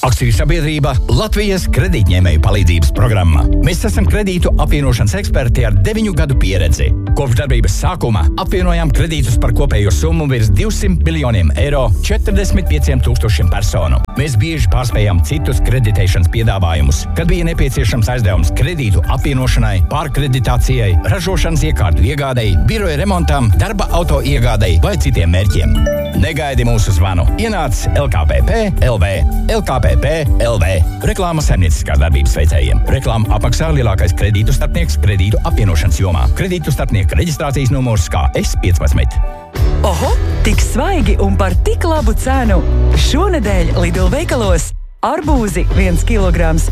Akciju sabiedrība Latvijas kredītņēmēju palīdzības programma. Mēs esam kredītu apvienošanas eksperti ar 9 gadu pieredzi. Kopš darbības sākuma apvienojām kredītus par kopējo summu virs 200 miljoniem eiro 45 000 personu. Mēs bieži pārspējām citus kreditēšanas piedāvājumus, kad bija nepieciešams aizdevums kredītu apvienošanai, pārkreditācijai, ražošanas iekārtu iegādei, biroja remontam, darba auto iegādei vai citiem mērķiem. Negaidi mūsu zvanu. Ienāc LKPP LV. LKPP LV. Reklāma saimnieciskās darbības veicējiem. Reklāmu apmaksā lielākais kredītu starpnieks kredītu apvienošanas jomā. Kredītu starpnieka reģistrācijas numurs KS15. Oho, tik svaigi un par tik labu cenu! Šonedēļ Lidl veikalos arbūzi 1 kilograms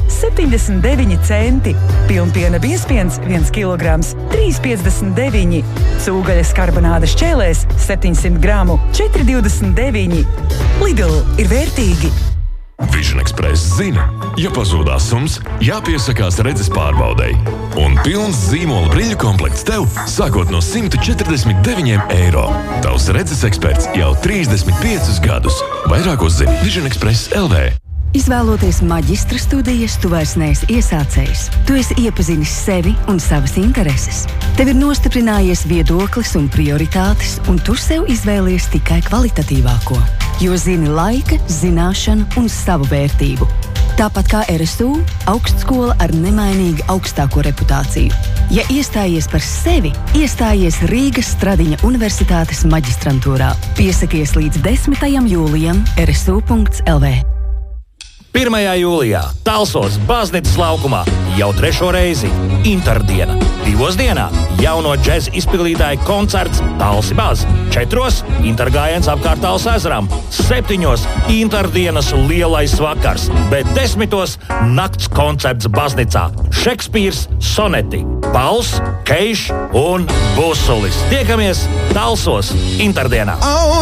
79 centi, pilnpiena biezpiens 1 kilograms 3,59, cūgaļas karbonādes šķēlēs 700 gramu 4,29. Lidl ir vērtīgi! Vision Express zina, ja pazūdās sums, jāpiesakās redzes pārbaudei. Un pilns zīmola brīļu komplekts tev sākot no 149 eiro. Tavs redzes eksperts jau 35 gadus. Vairāk uzzini Vision Express LV. Izvēloties maģistra studijas, tu vairs neesi iesācējs. Tu esi iepazinis sevi un savas intereses. Tev ir nostiprinājies viedoklis un prioritātes, un tu sev izvēlies tikai kvalitatīvāko. Jo zini laika, zināšanu un savu vērtību. Tāpat kā RSU, augstskola ar nemainīgi augstāko reputāciju. Ja iestājies par sevi, iestājies Rīgas Stradiņa Universitātes maģistrantūrā. Piesakies līdz 10. jūlijam rsu.lv. 1. jūlijā Talsos Baznīcas laukumā jau 3. reizi Interdiena. 2 dienā jauno džeza izpildītāju koncerts Talsi Baz. 4. intergājiens apkārt Tals ezeram. 7. Interdienas lielais vakars, bet 10. nakts koncerts Baznīcā. Šekspīrs soneti, Pauls, Keiš un Busulis. Tiekamies Talsos Interdienā.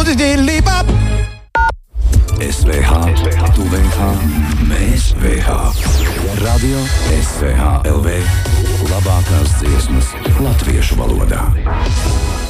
SVH, tu VH, mēs VH. Radio SVH LV. Labākās dziesmas latviešu valodā.